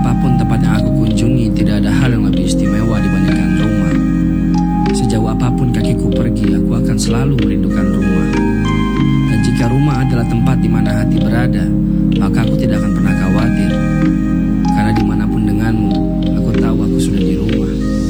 Apapun tempat yang aku kunjungi, tidak ada hal yang lebih istimewa dibandingkan rumah. Sejauh apapun kakiku pergi, aku akan selalu merindukan rumah. Dan jika rumah adalah tempat di mana hati berada, maka aku tidak akan pernah khawatir